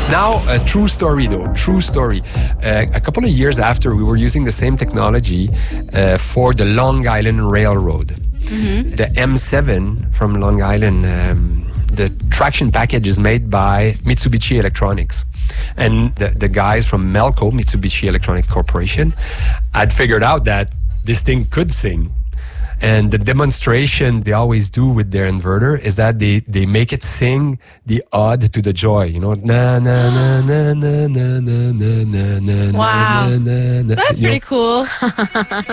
Now, a true story though, true story. A couple of years after, we were using the same technology for the Long Island Railroad. Mm-hmm. The M7 from Long Island, the traction package is made by Mitsubishi Electronics. And the guys from Melco, Mitsubishi Electronic Corporation, had figured out that this thing could sing. And the demonstration they always do with their inverter is that they make it sing the ode to the joy. You know, na na na na na na na na na. Wow, na, na, that's pretty cool.